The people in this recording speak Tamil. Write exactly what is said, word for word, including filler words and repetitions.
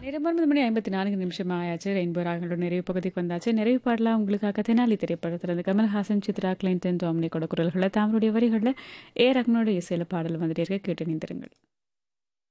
நேரம் ஒன்பது மணி ஐம்பத்தி நான்கு நிமிஷம் ஆயாச்சு. ரெயின்போ ராகங்களோட நிறைவு பகுதிக்கு வந்தாச்சு. நிறைவு பாடலாம் உங்களுக்காக தெனாலி திரைப்படத்திலிருந்து கமல்ஹாசன், சித்ரா, கிளின்டன், டாமினிக்கோட குரல்களில் தாமருடைய வரிகளில் ஏ ரஹ்மானோட இசையில பாடல் வந்துட்டே இருக்க கேட்டு நிந்திருங்கள்.